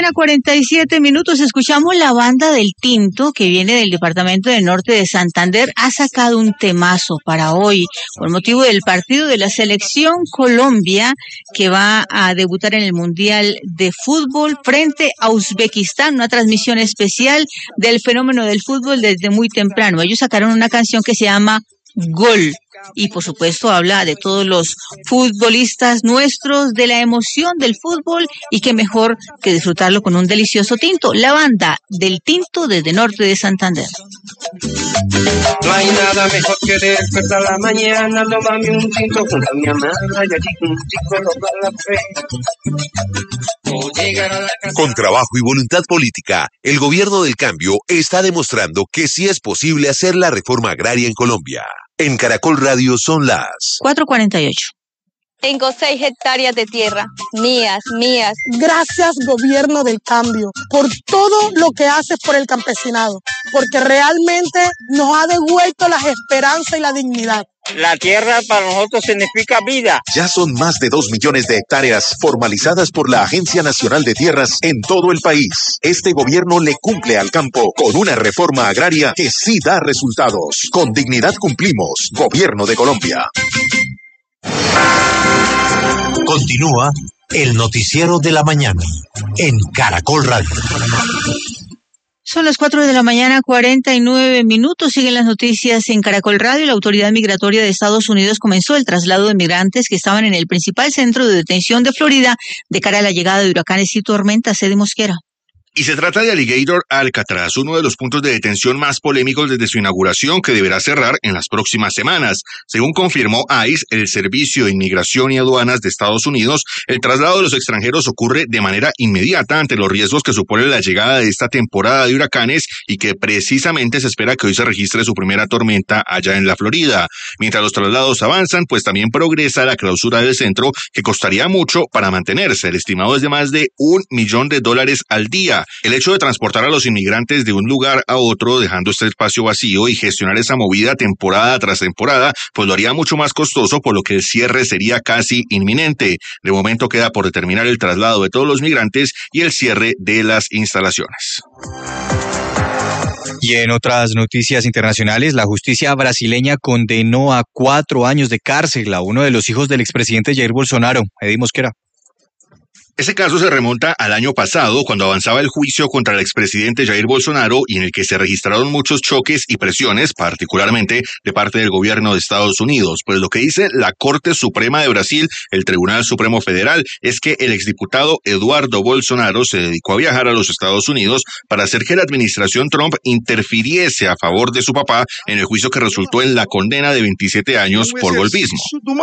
mañana, 47 minutos. Escuchamos la banda del Tinto, que viene del departamento del norte de Santander. Ha sacado un temazo para hoy, por motivo del partido de la selección Colombia, que va a debutar en el Mundial de Fútbol frente a Uzbekistán. Una transmisión especial del fenómeno del fútbol desde muy temprano. Ellos sacaron una canción que se llama Gol. Y por supuesto habla de todos los futbolistas nuestros, de la emoción del fútbol, y qué mejor que disfrutarlo con un delicioso tinto. La banda del Tinto desde norte de Santander. No hay nada mejor que despertar la mañana, tomarme un tinto junto a mi amada y allí contigo toda la fe. Con trabajo y voluntad política, el gobierno del cambio está demostrando que sí es posible hacer la reforma agraria en Colombia. En Caracol Radio son las 4:48. Tengo 6 hectáreas de tierra, mías. Gracias, gobierno del cambio, por todo lo que haces por el campesinado, porque realmente nos ha devuelto la esperanza y la dignidad. La tierra para nosotros significa vida. Ya son más de 2 millones de hectáreas formalizadas por la Agencia Nacional de Tierras en todo el país. Este gobierno le cumple al campo con una reforma agraria que sí da resultados. Con dignidad cumplimos. Gobierno de Colombia. Continúa el noticiero de la mañana en Caracol Radio. Son las 4 de la mañana, 49 minutos. Siguen las noticias en Caracol Radio. La Autoridad Migratoria de Estados Unidos comenzó el traslado de migrantes que estaban en el principal centro de detención de Florida de cara a la llegada de huracanes y tormentas. Cede Mosquera. Y se trata de Alligator Alcatraz, uno de los puntos de detención más polémicos desde su inauguración, que deberá cerrar en las próximas semanas. Según confirmó ICE, el Servicio de Inmigración y Aduanas de Estados Unidos, el traslado de los extranjeros ocurre de manera inmediata ante los riesgos que supone la llegada de esta temporada de huracanes y que precisamente se espera que hoy se registre su primera tormenta allá en la Florida. Mientras los traslados avanzan, pues también progresa la clausura del centro, que costaría mucho para mantenerse. El estimado es de más de $1 millón al día. El hecho de transportar a los inmigrantes de un lugar a otro, dejando este espacio vacío, y gestionar esa movida temporada tras temporada, pues lo haría mucho más costoso, por lo que el cierre sería casi inminente. De momento queda por determinar el traslado de todos los migrantes y el cierre de las instalaciones. Y en otras noticias internacionales, la justicia brasileña condenó a 4 años de cárcel a uno de los hijos del expresidente Jair Bolsonaro. Eddie Mosquera. Ese caso se remonta al año pasado, cuando avanzaba el juicio contra el expresidente Jair Bolsonaro y en el que se registraron muchos choques y presiones, particularmente de parte del gobierno de Estados Unidos. Pues lo que dice la Corte Suprema de Brasil, el Tribunal Supremo Federal, es que el exdiputado Eduardo Bolsonaro se dedicó a viajar a los Estados Unidos para hacer que la administración Trump interfiriese a favor de su papá en el juicio que resultó en la condena de 27 años por golpismo.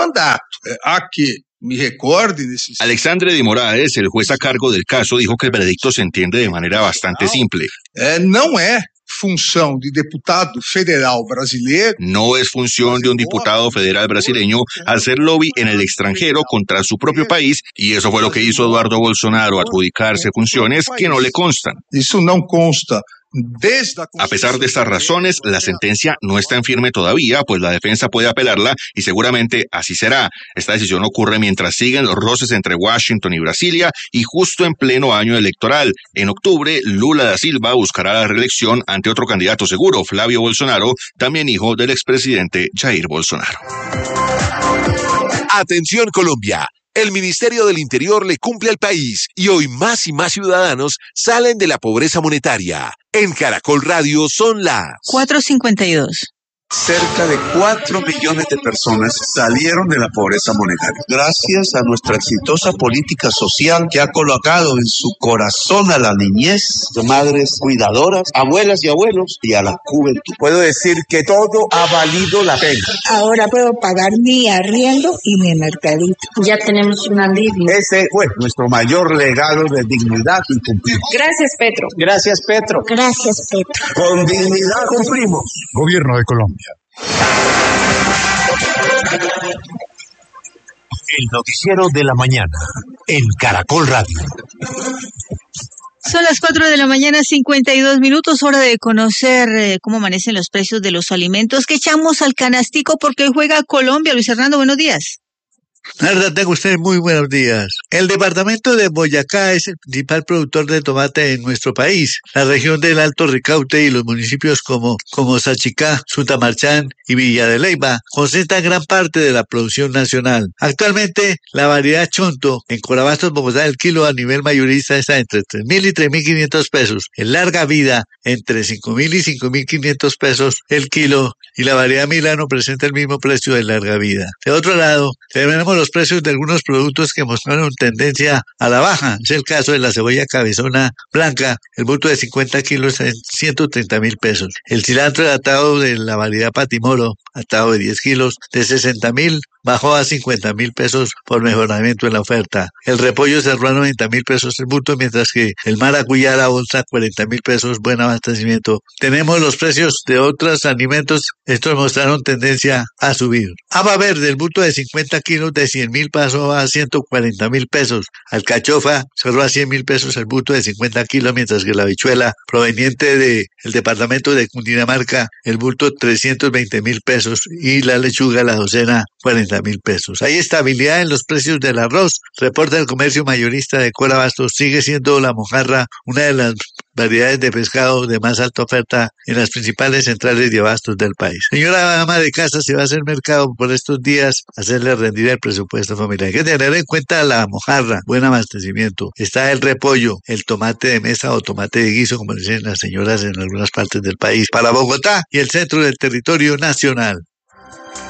Alexandre de Moraes, el juez a cargo del caso, dijo que el veredicto se entiende de manera bastante simple. No es función de diputado federal brasileño. No es función de un diputado federal brasileño hacer lobby en el extranjero contra su propio país, y eso fue lo que hizo Eduardo Bolsonaro, adjudicarse funciones que no le constan. Eso no consta. A pesar de estas razones, la sentencia no está en firme todavía, pues la defensa puede apelarla y seguramente así será. Esta decisión ocurre mientras siguen los roces entre Washington y Brasilia y justo en pleno año electoral. En octubre, Lula da Silva buscará la reelección ante otro candidato seguro, Flavio Bolsonaro, también hijo del expresidente Jair Bolsonaro. Atención Colombia. El Ministerio del Interior le cumple al país y hoy más y más ciudadanos salen de la pobreza monetaria. En Caracol Radio son las 4:52. Cerca de 4 millones de personas salieron de la pobreza monetaria, gracias a nuestra exitosa política social que ha colocado en su corazón a la niñez, de madres cuidadoras, abuelas y abuelos, y a la juventud. Puedo decir que todo ha valido la pena. Ahora puedo pagar mi arriendo y mi mercadito. Ya tenemos un alivio. Ese fue nuestro mayor legado de dignidad y cumplimos. Gracias, Petro. Gracias, Petro. Gracias, Petro. Con dignidad cumplimos. Gobierno de Colombia. El noticiero de la mañana en Caracol Radio. Son las 4 de la mañana, 52 minutos, hora de conocer cómo amanecen los precios de los alimentos que echamos al canastico porque hoy juega Colombia. Luis Hernando, buenos días. La verdad, tengo ustedes muy buenos días. El departamento de Boyacá es el principal productor de tomate en nuestro país. La región del Alto Ricaurte y los municipios como Sachicá, Sutamarchán y Villa de Leyva concentran gran parte de la producción nacional. Actualmente, la variedad Chonto en Corabastos, Bogotá, el kilo a nivel mayorista está entre 3.000 y 3.500 pesos. En Larga Vida, entre 5.000 y 5.500 pesos el kilo. Y la variedad Milano presenta el mismo precio de Larga Vida. De otro lado, tenemos los precios de algunos productos que mostraron tendencia a la baja. Es el caso de la cebolla cabezona blanca, el bulto de 50 kilos en 130.000 pesos. El cilantro atado de la variedad Patimoro, atado de 10 kilos, de 60.000 bajó a 50.000 pesos por mejoramiento en la oferta. El repollo cerró a 90.000 pesos el bulto, mientras que el maracuyá a la bolsa 40.000 pesos, buen abastecimiento. Tenemos los precios de otros alimentos, estos mostraron tendencia a subir. Haba verde, el bulto de 50 kilos de 100.000 pasó a 140.000 pesos. Alcachofa cerró a 100.000 pesos el bulto de 50 kilos, mientras que la habichuela proveniente del departamento de Cundinamarca, el bulto 320.000 pesos y la lechuga, la docena, 40.000 pesos. Hay estabilidad en los precios del arroz. Reporta el comercio mayorista de Corabastos. Sigue siendo la mojarra una de las variedades de pescado de más alta oferta en las principales centrales de abastos del país. Señora ama de casa, si va a hacer mercado por estos días, hacerle rendir el presupuesto familiar. Hay que tener en cuenta la mojarra, buen abastecimiento. Está el repollo, el tomate de mesa o tomate de guiso, como dicen las señoras en algunas partes del país, para Bogotá y el centro del territorio nacional.